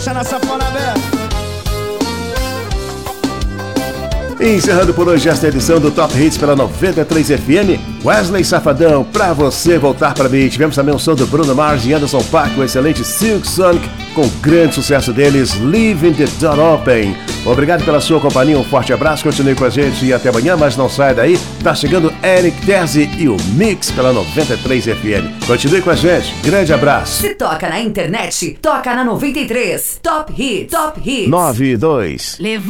deixa na sanfona aberta. Encerrando por hoje esta edição do Top Hits pela 93 FM, Wesley Safadão, Pra Você Voltar Pra Mim. Tivemos também o som do Bruno Mars e Anderson .Paak, o excelente Silk Sonic, com o grande sucesso deles, Leaving the Door Open. Obrigado pela sua companhia, um forte abraço, continue com a gente e até amanhã, mas não saia daí, tá chegando Eric Terzi e o Mix pela 93 FM. Continue com a gente, grande abraço. Se toca na internet, toca na 93, Top Hits, Top Hits. 9 e 2.